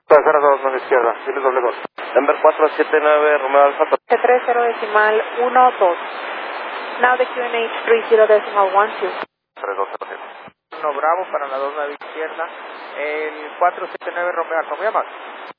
202, no izquierda, dile doble gol. Denver 479, Romeo Alfa. 30 decimal 12. Now the QNH 30 decimal 12. 3207. 1 Bravo para la 2 izquierda, el 479 Romeo Alfa, muy amable.